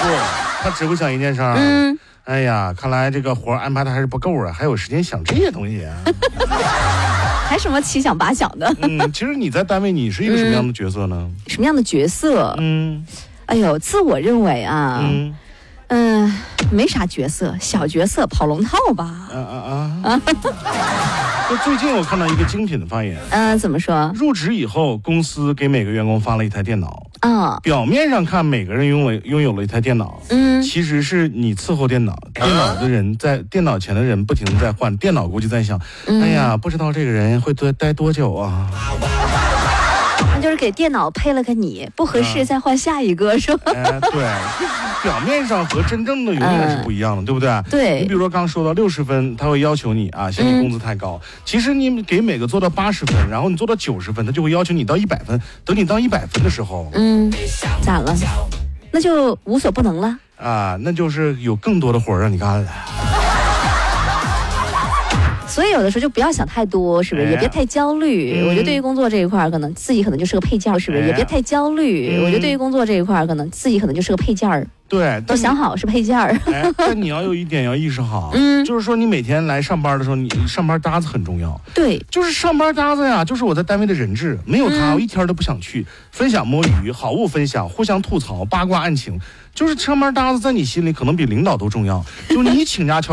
他只会想一件事儿。哎呀，看来这个活安排的还是不够啊，还有时间想这些东西啊。 还什么七想八想的？ 其实你在单位你是一个什么样的角色呢？ 什么样的角色？哎呦，自我认为啊，没啥角色，小角色跑龙套吧。 就最近我看到一个精品的发言， 怎么说？ 入职以后，公司给每个员工发了一台电脑。表面上看每个人拥有了一台电脑，其实是你伺候电脑，电脑的人在电脑前的人不停地在换，电脑估计在想，哎呀，不知道这个人会待多久啊。 那就是给电脑配了个你，不合适再换下一个，是吧？ 对，表面上和真正的永远是不一样的，对不对？ 对。 你比如说刚说到60分，他会要求你啊，嫌你工资太高。其实你给每个做到80分，然后你做到90分，他就会要求你到100分。等你到100分的时候， 咋了？那就无所不能了啊，那就是有更多的活让你干了。 所以有的时候就不要想太多，是不是？也别太焦虑。我觉得对于工作这一块，可能自己可能就是个配件，是不是？也别太焦虑。我觉得对于工作这一块，可能自己可能就是个配件。 对， 都想好是配件。 但你要有一点要意识好，就是说你每天来上班的时候，你上班搭子很重要。 对， 就是上班搭子呀，就是我在单位的人质，没有他，我一天都不想去。分享摸鱼，好物分享，互相吐槽，八卦案情，就是上班搭子在你心里可能比领导都重要。就你请假